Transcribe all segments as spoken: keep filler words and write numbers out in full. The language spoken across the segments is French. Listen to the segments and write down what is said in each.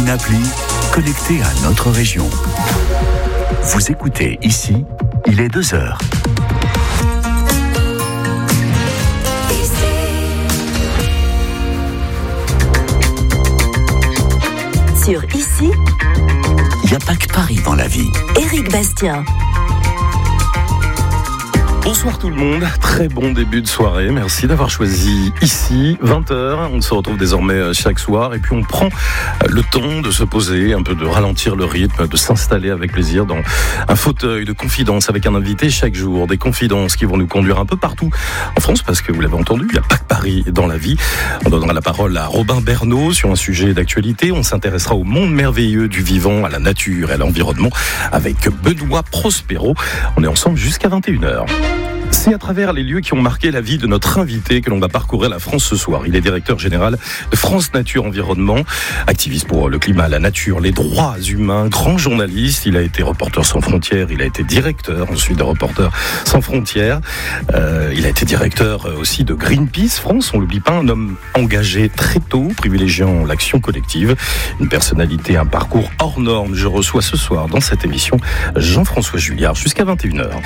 une appli connectée à notre région. Vous écoutez ici, il est deux heures. Sur Ici, il n'y a pas que Paris dans la vie. Éric Bastien. Bonsoir tout le monde, très bon début de soirée, merci d'avoir choisi Ici, vingt heures, on se retrouve désormais chaque soir et puis on prend le temps de se poser, un peu de ralentir le rythme, de s'installer avec plaisir dans un fauteuil de confidence avec un invité chaque jour, des confidences qui vont nous conduire un peu partout en France parce que vous l'avez entendu, il n'y a pas que Paris dans la vie. On donnera la parole à Robin Bernot sur un sujet d'actualité, on s'intéressera au monde merveilleux du vivant, à la nature et à l'environnement avec Benoît Prospero. On est ensemble jusqu'à vingt et une heures. C'est à travers les lieux qui ont marqué la vie de notre invité que l'on va parcourir la France ce soir. Il est directeur général de France Nature Environnement, activiste pour le climat, la nature, les droits humains, grand journaliste. Il a été Reporters sans frontières, il a été directeur ensuite de Reporters sans frontières. Euh, il a été directeur aussi de Greenpeace France, on l'oublie pas, un homme engagé très tôt, privilégiant l'action collective. Une personnalité, un parcours hors norme. Je reçois ce soir dans cette émission Jean-François Julliard jusqu'à vingt et une heures.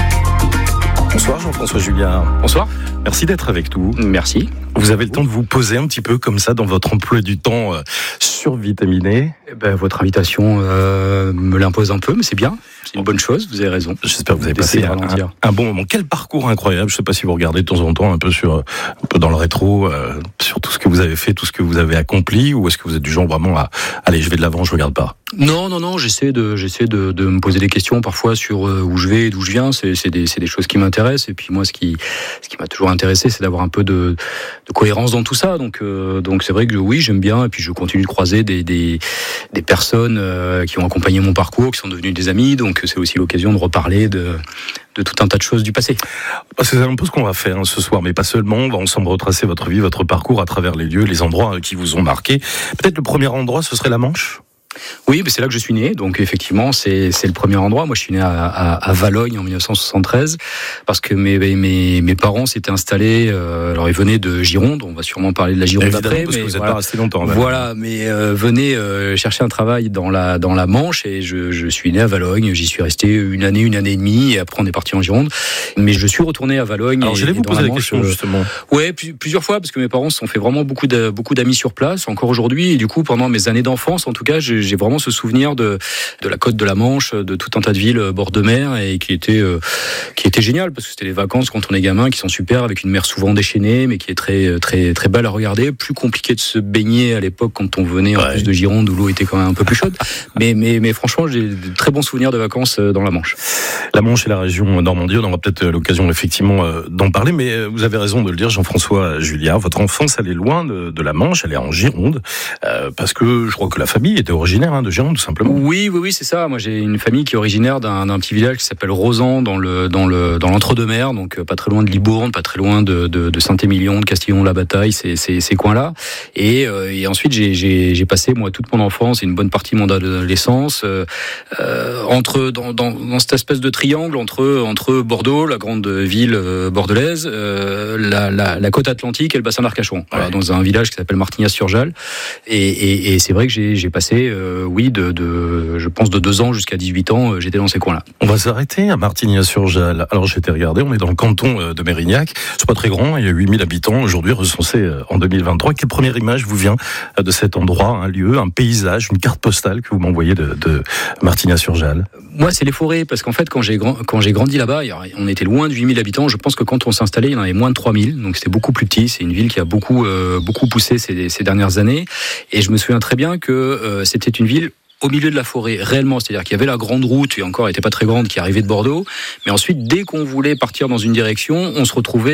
Bonsoir Jean-François Julliard. Bonsoir. Merci d'être avec nous. Merci. Vous avez le temps de vous poser un petit peu comme ça dans votre emploi du temps euh, survitaminé. Eh ben, votre invitation euh, me l'impose un peu, mais c'est bien. C'est une bonne chose, vous avez raison. J'espère que vous avez passé un, un, un bon moment. Quel parcours incroyable. Je ne sais pas si vous regardez de temps en temps un peu, sur, un peu dans le rétro, euh, sur tout ce que vous avez fait, tout ce que vous avez accompli, ou est-ce que vous êtes du genre vraiment à allez, je vais de l'avant, je ne regarde pas? Non, non, non, j'essaie de, j'essaie de, de me poser des questions parfois sur où je vais et d'où je viens. C'est, c'est, des, c'est des choses qui m'intéressent. Et puis moi, ce qui, ce qui m'a toujours intéressé, c'est d'avoir un peu de, de cohérence dans tout ça. Donc, euh, donc c'est vrai que oui, j'aime bien. Et puis je continue de croiser des, des, des personnes euh, qui ont accompagné mon parcours, qui sont devenues des amis. Donc c'est aussi l'occasion de reparler de, de tout un tas de choses du passé. C'est un peu ce qu'on va faire hein, ce soir, mais pas seulement. On va ensemble retracer votre vie, votre parcours à travers les lieux, les endroits qui vous ont marqué. Peut-être le premier endroit, ce serait la Manche ? Oui, mais c'est là que je suis né, donc effectivement c'est c'est le premier endroit. Moi, je suis né à, à, à Valognes en dix-neuf cent soixante-treize parce que mes mes mes parents s'étaient installés. Euh, alors ils venaient de Gironde. On va sûrement parler de la Gironde évidemment, après, parce mais que vous n'êtes voilà, pas resté longtemps. Là. Voilà, mais euh, venaient euh, chercher un travail dans la dans la Manche et je je suis né à Valognes. J'y suis resté une année, une année et demie, et après on est parti en Gironde. Mais je suis retourné à Valognes. Alors, et, j'allais vous poser la, la question justement. Ouais, plus, plusieurs fois parce que mes parents se sont fait vraiment beaucoup de, beaucoup d'amis sur place encore aujourd'hui. Et du coup, pendant mes années d'enfance, en tout cas, j'ai, j'ai vraiment ce souvenir de, de la côte de la Manche, de tout un tas de villes bord de mer et qui était, euh, qui était génial parce que c'était les vacances quand on est gamin qui sont super avec une mer souvent déchaînée mais qui est très, très, très belle à regarder. Plus compliqué de se baigner à l'époque quand on venait en ouais. plus de Gironde où l'eau était quand même un peu plus chaude. mais, mais, mais franchement, j'ai de très bons souvenirs de vacances dans la Manche. La Manche et la région Normandie, on aura peut-être l'occasion effectivement d'en parler, mais vous avez raison de le dire, Jean-François Julliard. Votre enfance, elle est loin de, de la Manche, elle est en Gironde, euh, parce que je crois que la famille était originaire hein, de Gironde, tout simplement. Oui, oui, oui, c'est ça. Moi, j'ai une famille qui est originaire d'un, d'un petit village qui s'appelle Rosan, dans le, dans le, dans l'entre-deux-mers, donc pas très loin de Libourne, pas très loin de, de, de Saint-Émilion, de Castillon-la-Bataille, c'est, c'est, ces coins-là. Et, euh, et ensuite, j'ai, j'ai, j'ai passé moi toute mon enfance et une bonne partie de mon adolescence euh, euh, entre dans, dans, dans cette espèce de triangle entre entre Bordeaux, la grande ville euh, bordelaise, euh, la, la, la côte atlantique et le bassin d'Arcachon. Voilà, ouais. Dans un village qui s'appelle Martignas-sur-Jalles. Et, et, et c'est vrai que j'ai, j'ai passé, euh, oui, de, de, je pense de deux ans jusqu'à dix-huit ans, euh, j'étais dans ces coins-là. On va s'arrêter à Martignas-sur-Jalles. Alors j'ai été regarder, on est dans le canton de Mérignac. C'est pas très grand, il y a huit mille habitants aujourd'hui recensés en deux mille vingt-trois. Quelle première image vous vient de cet endroit, un lieu, un paysage, une carte postale que vous m'envoyez de, de Martignas-sur-Jalles? Moi, c'est les forêts, parce qu'en fait, quand j'ai, grand, quand j'ai grandi là-bas, on était loin de huit mille habitants. Je pense que quand on s'installait, il y en avait moins de trois mille, donc c'était beaucoup plus petit. C'est une ville qui a beaucoup, euh, beaucoup poussé ces, ces dernières années. Et je me souviens très bien que euh, c'était une ville au milieu de la forêt, réellement. C'est-à-dire qu'il y avait la grande route, et encore, elle n'était pas très grande, qui arrivait de Bordeaux. Mais ensuite, dès qu'on voulait partir dans une direction, on se retrouvait